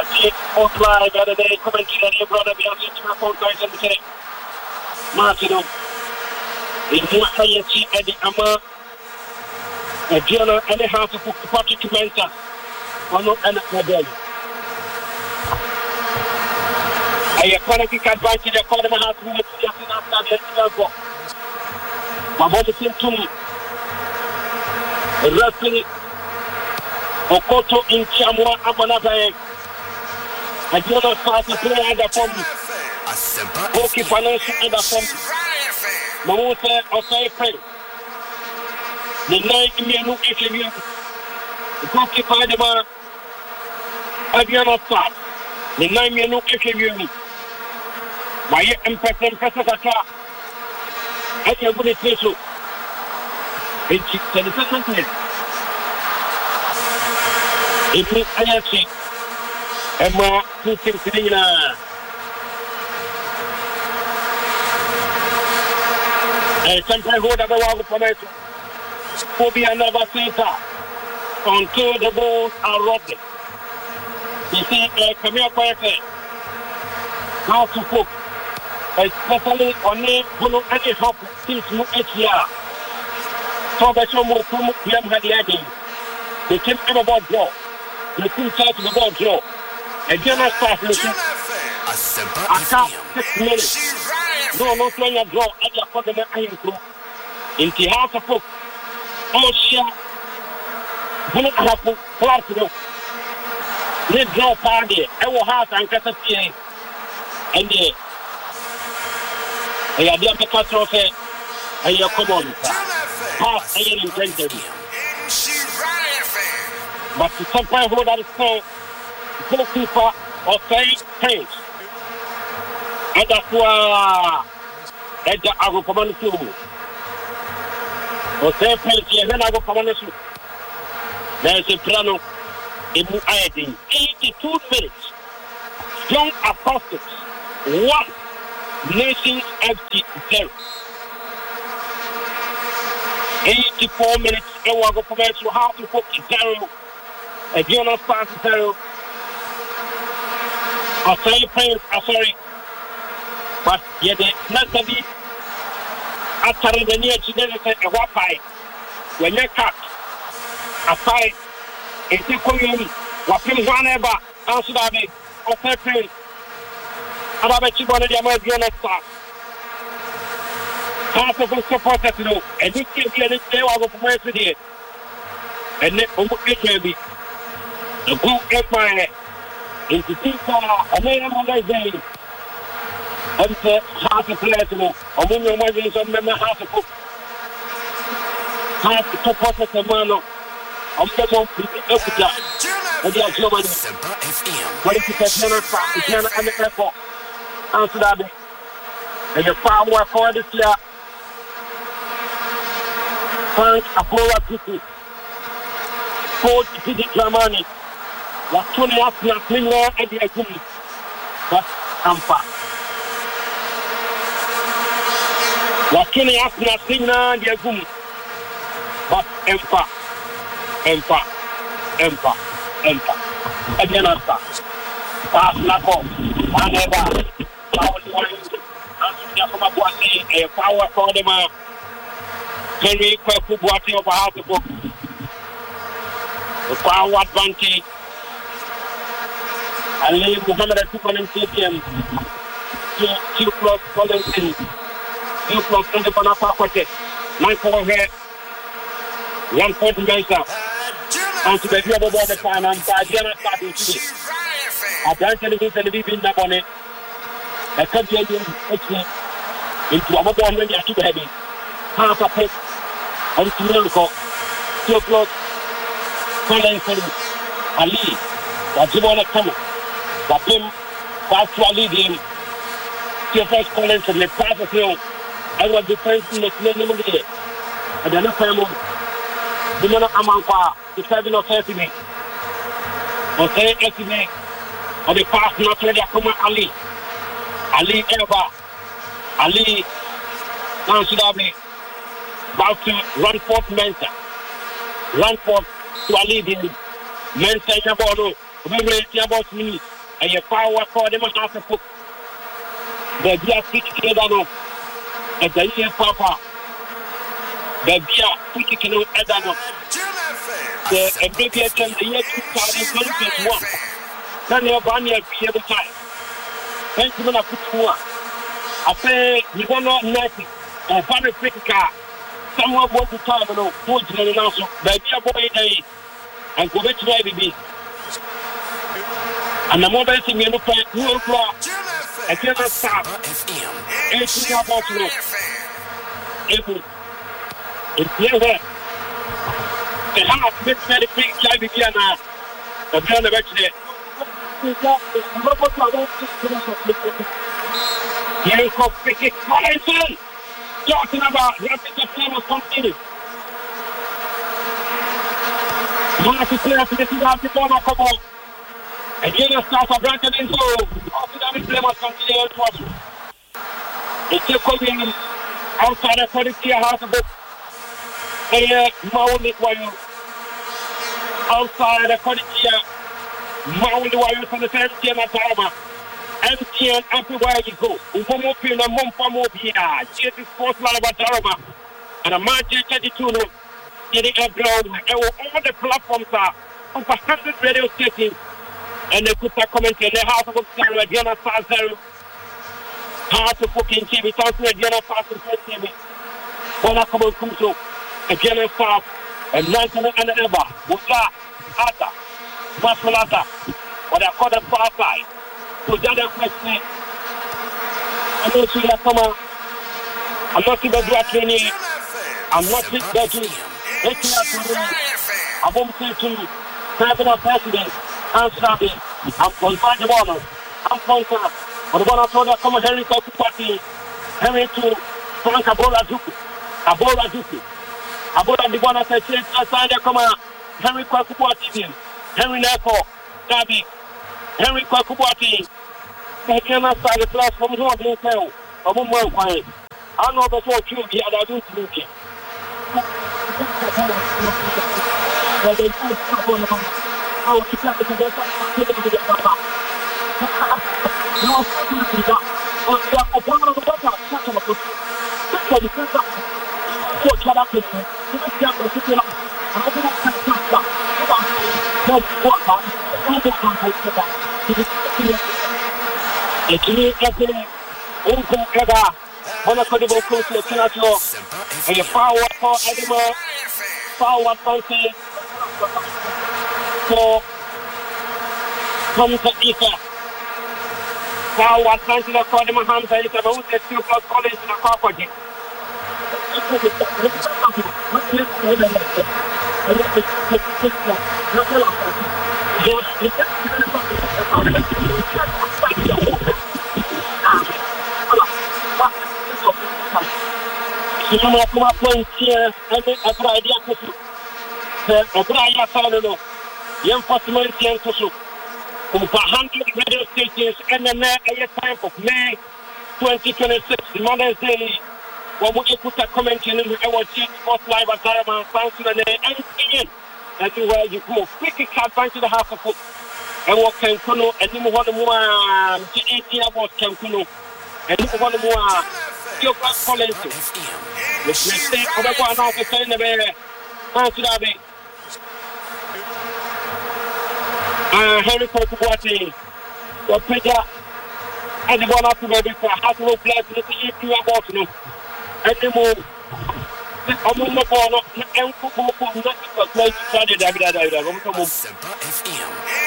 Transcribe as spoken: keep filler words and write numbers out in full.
Eti outline the other day, commentary and your brother beyond the phone guys and say, Martino, in Muayachi and the Ama, a journal and a house of Patrick Mensa, or not an academy. I quality advantage of Colin House with the after the level. My body seemed to me. Roughly, Okoto in Chamwa Abanabe. I do not start to play under from Oki Financial under from Mamosa or Say the night Mianu interview. The goalkeeper, the man, Adriana Start. The nine Mianu interview. My impression, Professor, I can put it through. It's the second thing. It is energy. And more two things in a temporary hold of the wall for it. Will be another center until the balls are rotted. You see, uh, come here quietly. How to cook, especially on the Bono and the Hop since no H R. So the show more from Yam had the idea. They came ever about draw. They couldn't try to the ball draw. A general staff looking. I can't six minutes. No, not playing a draw. I just put them in through. In the house of folk. Oh, shit. Bono have to fly to go. They draw party. I will have and cut a feeling. And the I had the control say, and you come on, half a year in twenty. But to sometimes hold that is called goalkeeper or say things. And that's why at the Agro Command two. Or say things, and then I go command two. There's a piano in Muayadin. eighty-two minutes. Strong acoustics. One Nations F C zero. eighty-four minutes. And we'll go from to how to put zero. A Jonah Stars zero. I'm sorry, friends. I'm sorry. But yet, not to be after the near to a wapai. When you're cut, a fight, a second, what him one ever answer that me. I'm sorry, friends. I'm about you one of the American stars. Half of us supporters to know, and this can be a little while of where to do. And then, it can be a good empire into people, a man of my day. And say, half a player to know, a woman was in some member half a book. Half the supporters of Mano, I'm the one who is up to that. And they are Germany. What if you can never stop the German and the airport? Answer that. And the power for this year. Frank Apollo City. Ford City, Germany. Was twenty up in a clean law and the agreement. But Ampa. Was twenty up in a clean law and the agreement. But Empa. Empa. Empa. Empa. Again, Empa. Pass Nako. Whatever. A power for them. Henry Kwaku Boati of a half a book. The power advantage. I leave Muhammad at two point six p.m. two plus Collinson. two plus twenty for Napa Quartet. Nine for here. One point in Gaza. And to the view of the time, and by General starting today. I can't tell you this and the people in the bonnet. I can't tell you into a mobile when you are too heavy. Half a pet. And to Miracle. Two o'clock. Collinson. Ali. What you want to come? But him, pass to Ali, him. Two first Collinson, the pass of him. I was defending the name of the day. And then the family. The man of Amanqua, the seven of thirty minutes. Or say eighty minutes. Or the pass not ready to come Ali. Ali Eva. Ali. Now should I be about to run forth Mensa. Run forth to Ali. Mensa in a ball. We will see about minutes. and your power for them half a foot. The dear fifty Edano, and the year papa. The dear fifty Edano. The abbreviation the year two thousand twenty-one. Then your banner be able to. Thank you, I put one. I say, you don't know nothing. Or banner car. Someone want to tell you, no, food and also. The dear boy day. And go back to the baby. And the mobile thing you look at, you look at. I cannot stop. It's not about to know. It's never. The house makes very big child again now. The brand of actually. You go pick it. Talking about rapid deployment continue. You have to clear up the deployment come on. And you know, start a branch and so after that, deployment continue. It's a coming outside of the house of the Maui Wayu. Outside of the Maui Wayu from the same team at Tarama. M T N everywhere you go. Upomo Pina Mompamo Pia, J T Sports Live at Tarama. And a March thirty-two, getting a ground. All the platforms are over one hundred radio stations. And they put a comment in the house of Sarah, Diana Sazero. House of fucking T V, Thompson, Diana Sazero, T V. Bonacabo Kuso, a Diana Saz, and Nanton and Eva, Musa, Ata, Masulata, what I call the far side. So that is question. I'm not sure that come on. I'm not sure that training. I'm not sure that you. I won't say to you, President President, answer me. I'm concerned about it. I'm concerned. But when I told you, come on, Henry, go to party. Henry to Frank Abola Duku. Abola Duku. Abola the one I said, outside there, come on. Henry Kwakubuati. Henry Nako. Gabi. Henry Kwakubuati. I cannot start the class from who I'm going to tell. I'm more quiet. I know that's what you be, and I don't think it. Oh, it's not the best. No, it's not a part of the water. That's what I'm saying. That's what I'm saying. It's not Uncle Eda, one of the vocals to Kinacho, and your power for Edinburgh, power country for come to Ika. Power country for the Mahanta is about the two plus college in a property. You know, come up on here, and a Friday a Friday Solo, young Possible Tianco, over one hundred radio stations, and then a time of May twenty twenty-six, Mother's Day. When we put a comment in our Chief Sports Live at Tarama, thanks to the M T N, everywhere you go, quickly can't find to the house of foot. And what can Kuno, and you want more eighteen about Cancuno, and you want more. Your class college. The mistake of the one out of the bear. Answer that. Ah, Henry Kwakubuati. The Peter and the one out of the has no place to see you about no. And the move. I'm on the ball, and Kuku, not to play to study that.